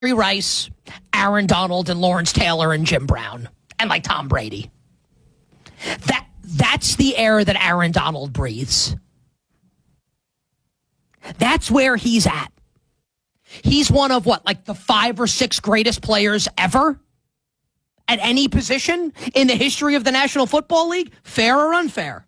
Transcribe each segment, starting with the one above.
Rice, Aaron Donald, and Lawrence Taylor, and Jim Brown, and like Tom Brady. That's the air that Aaron Donald breathes. That's where he's at. He's one of like the 5 or 6 greatest players ever at any position in the history of the National Football League. Fair or unfair?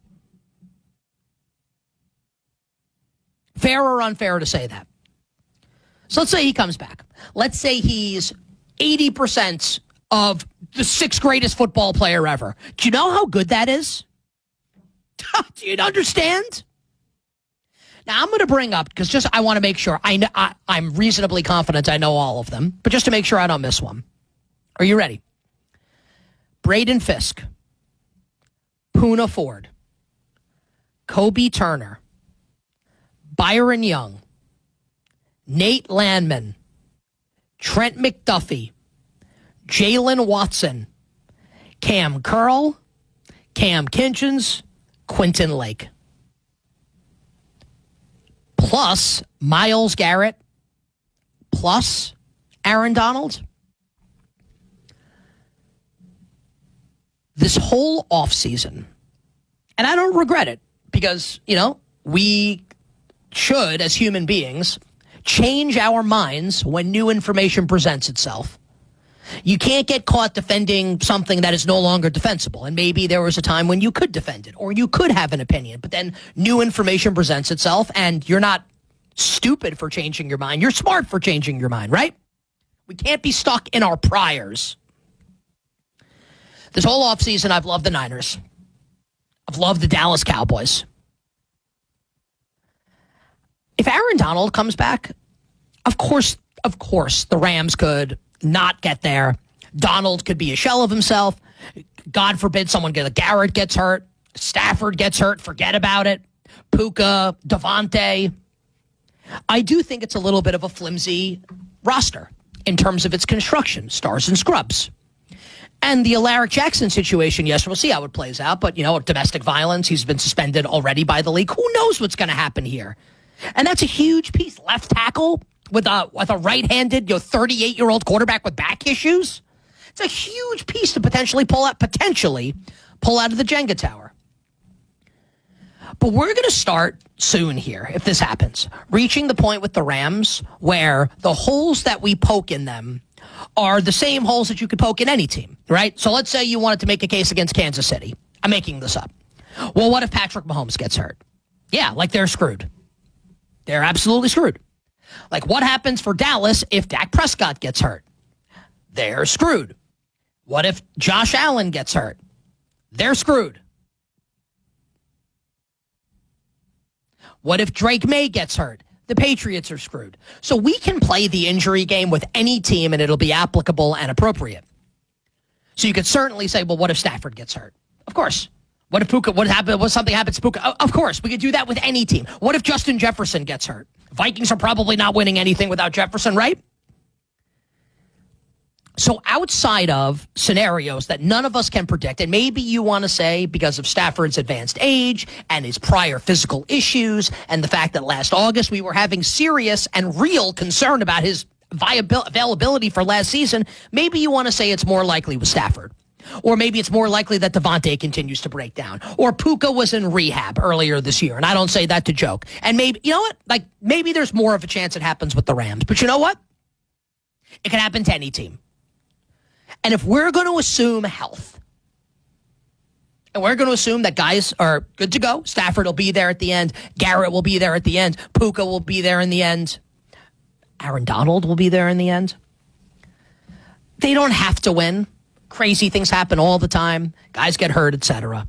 Fair or unfair to say that? So let's say he comes back. Let's say he's 80% of the 6th greatest football player ever. Do you know how good that is? Do you understand? Now, I'm going to bring up, because I want to make sure. I'm reasonably confident I know all of them, but just to make sure I don't miss one. Are you ready? Braden Fisk, Poona Ford, Kobe Turner, Byron Young, Nate Landman, Trent McDuffie, Jalen Watson, Cam Curl, Cam Kinchins, Quentin Lake. Plus Myles Garrett, plus Aaron Donald. This whole offseason, and I don't regret it, because, we should, as human beings, change our minds when new information presents itself. You can't get caught defending something that is no longer defensible. And maybe there was a time when you could defend it, or you could have an opinion, but then new information presents itself, and you're not stupid for changing your mind. You're smart for changing your mind, right? We can't be stuck in our priors. This whole offseason, I've loved the Niners. I've loved the Dallas Cowboys. If Aaron Donald comes back, of course, the Rams could not get there. Donald could be a shell of himself. God forbid Garrett gets hurt. Stafford gets hurt. Forget about it. Puka, Devontae. I do think it's a little bit of a flimsy roster in terms of its construction, stars and scrubs. And the Alaric Jackson situation, yes, we'll see how it plays out. But, domestic violence, he's been suspended already by the league. Who knows what's going to happen here? And that's a huge piece. Left tackle with a right-handed, 38-year-old quarterback with back issues. It's a huge piece to potentially pull out of the Jenga tower. But we're going to start soon here, if this happens, reaching the point with the Rams where the holes that we poke in them are the same holes that you could poke in any team, right? So let's say you wanted to make a case against Kansas City. I'm making this up. Well, what if Patrick Mahomes gets hurt? Yeah, they're screwed. They're absolutely screwed. What happens for Dallas if Dak Prescott gets hurt? They're screwed. What if Josh Allen gets hurt? They're screwed. What if Drake May gets hurt? The Patriots are screwed. So we can play the injury game with any team, and it'll be applicable and appropriate. So you could certainly say, well, what if Stafford gets hurt? Of course. What if something happens to Puka? Of course, we could do that with any team. What if Justin Jefferson gets hurt? Vikings are probably not winning anything without Jefferson, right? So outside of scenarios that none of us can predict, and maybe you want to say because of Stafford's advanced age and his prior physical issues and the fact that last August we were having serious and real concern about his availability for last season, maybe you want to say it's more likely with Stafford. Or maybe it's more likely that Devontae continues to break down. Or Puka was in rehab earlier this year, and I don't say that to joke. And maybe, maybe there's more of a chance it happens with the Rams. But you know what? It can happen to any team. And if we're going to assume health, and we're going to assume that guys are good to go, Stafford will be there at the end, Garrett will be there at the end, Puka will be there in the end, Aaron Donald will be there in the end. They don't have to win. Crazy things happen all the time. Guys get hurt, etc.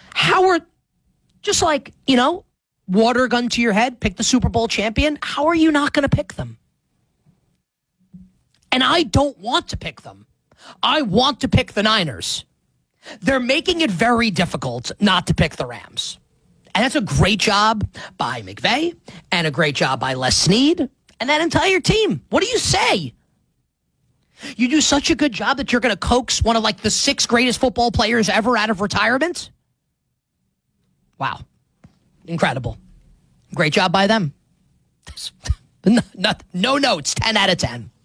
Just water gun to your head, pick the Super Bowl champion. How are you not going to pick them? And I don't want to pick them. I want to pick the Niners. They're making it very difficult not to pick the Rams. And that's a great job by McVay and a great job by Les Snead and that entire team. What do you say? You do such a good job that you're going to coax one of the 6 greatest football players ever out of retirement? Wow. Incredible. Great job by them. No notes, 10 out of 10.